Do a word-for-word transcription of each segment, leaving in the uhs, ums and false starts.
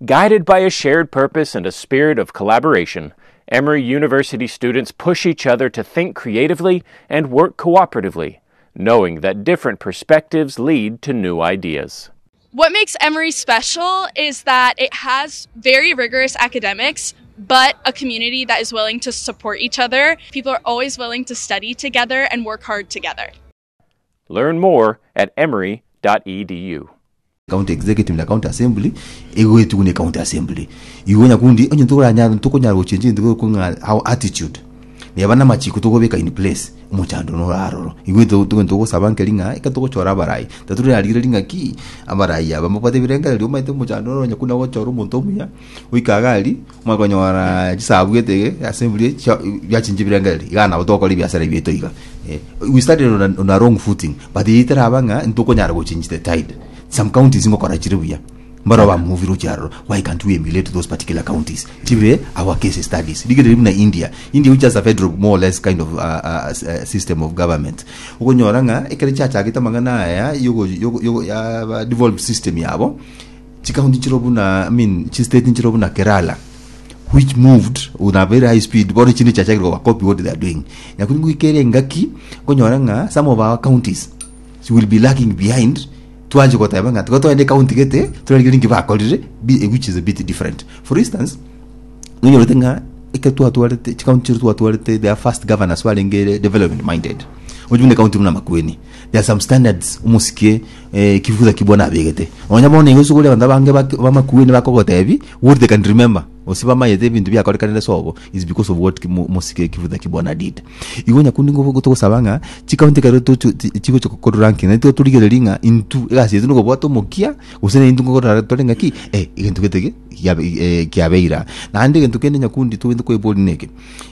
Guided by a shared purpose and a spirit of collaboration, Emory University students push each other to think creatively and work cooperatively, knowing that different perspectives lead to new ideas. What makes Emory special is that it has very rigorous academics, but a community that is willing to support each other. People are always willing to study together and work hard together. Learn more at emory dot e d u. County executive na county assembly ego yetu ni county assembly igonya kundi onye ntukura nya ntukonya ro change ntuko kunga how attitude ni abana machi kutuko beka in place umuchando no raro igwito tuko ntuko sabanke linga ikatuko chora barai taturi alire linga ki abarai aba mapate birenga lyo maite umuchando no nyakuna wo choro muntu muya wikagali mwakonya wara chisabwete assembly ya chinji birenga igana botoko libya sare bieto iga we started on a, on a wrong footing but itera abanga ntuko nyara go change the tide. Some counties in Kokorachiruya, Marava Moviro Jaro. Why can't we emulate those particular counties? Tive our case studies. Look at India. India, which has a federal, more or less, kind of uh, uh, system of government. Ugonyoranga, Ekarichacha, Kita Mangana, Yogo, Yogo, ya devolved system yabo. Chikaunti Chirobuna, I mean, Chistate in Chirobuna, Kerala, which moved with a very high speed. Body Chinichacha go copy what they are doing. Yakungu Kere Ngaki, Gonyoranga, some of our counties will be lagging behind. Tuanze kwa tabanga tukoto ende county gete tuanze ngiba college which is a bit different. For instance, nyo rotenga ikatu atuarete county tu atuarete they are fast governors wale ngere development minded. Ojune county muna makweni. There are some standards umusike eh, kivuza kibona begete. Onyabone ngoso kule banda bange bamakweni bakogota ebi what they can remember. Osibama yete bintu bya korekanele sobo is because of what musike kivuza kibona did. Igonya kundi ngovo gotoko sabanga chikaunti karoto chiko choko ranking na to tuligere linga into gasi yetu ngo bwato mokia usene into ngo tolenga ki eh igentu ketege ya kiabeira na ande gentu kende nyakundi to wendo ko ebodi neke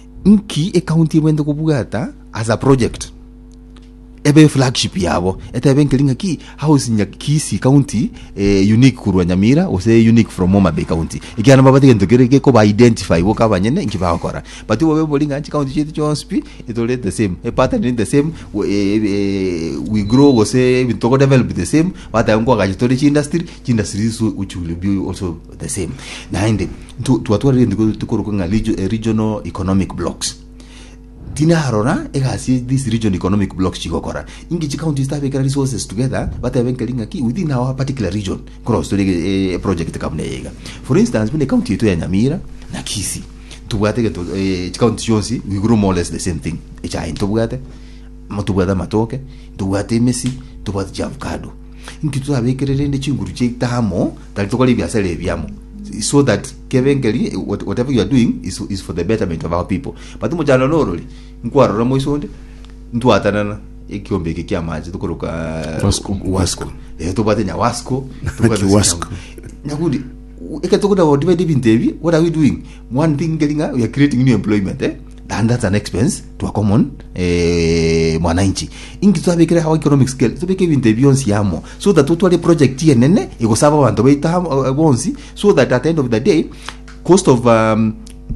inki e county wendo ko bugata as a project ebe flagship yabo eta benkelinga ki house nya kisi county eh, unique kurwa Nyamira ose unique from Homa Bay county ikiana mabati gento gereke ko ba identify wo kabanyene nkiba akora but wo bolinga nchi county chetu chonspi it all the same a pattern in the same we, uh, we grow ose we talk develop the same but ngo ga storage industry industry so which will be also the same na inde to to atwari ndiko tukoro ko regional economic blocks tina harona egasi this region economic blocks chigokora ingi counties take resources together but evenkelinga ki within our particular region cross to the uh, project kamne yega. For instance when the county to ya Nyamira na Kisi tubwate ke uh, county josi we grow more or less the same thing echa into bwate matubwata matoke tubwate mesi tubwate avocado ingi tu abekerere ndi chinguru chitamo talitokoli byasale byamo so that kevengeli whatever you are doing is is for the betterment of our people. But mo jalo loroli nkwaro ra moisonde ntwatanana ekiombe ke kyamaje tukoroka Wasco Wasco eh to batenya Wasco to batenya Wasco nyakudi ekatokuda what we did in Devi. What are we doing? One thing getting we are creating new employment eh and that's an expense to a common eh mwananchi ingi to abekere how economic scale to beke interventions yamo so that total project here nene igosaba abantu baita bonzi so that at the end of the day cost of um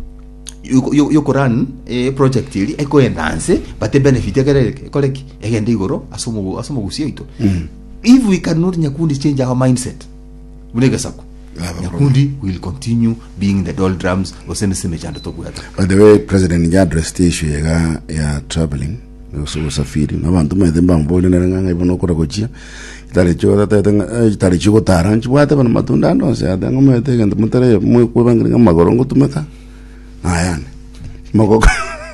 you you, you run a project ili eko enhance but the benefit yake koleki egende igoro asomo asomo gusio ito mm. If we cannot nyakundi change our mindset munega sako nyakundi will continue being the doldrums osene seme chando tokugata. By the way, President ya address issue ya ya traveling so usafiri nabantu medemba mbole nanga ibono kora gochia tale chora tata tale chigo taranchi bwate bana matunda ndo se adango mete ganda mutare mu kwebanga magorongo tumeka ayane magoko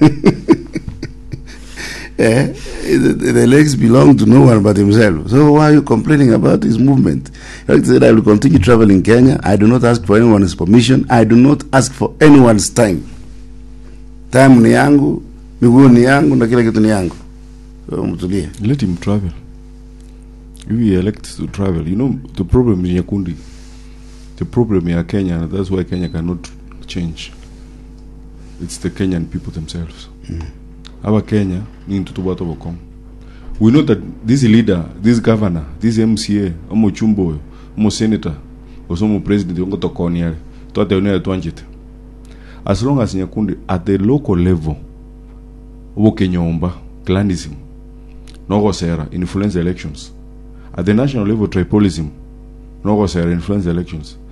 eh the legs belong to no one but himself, so why are you complaining about his movement? Like I said, I will continue traveling Kenya. I do not ask for anyone's permission. I do not ask for anyone's time. Time ni yangu, miguu ni yangu na kila kitu ni yangu. So mtulie. Let him travel. We elect to travel. You know, the problem in Nyakundi, the problem in Kenya, that's why Kenya cannot change. It's the Kenyan people themselves. Mm. Our Kenya need to do overcome. We know that this leader, this governor, this M C A, omo chumbo, omo senator, omo president, ongo tokoniare, to ateonea tuanjite. As long as Nyakundi at the local level, obo kenyomba, clanism, no go sera influence elections. At the national level, tribalism, no go sera influence elections.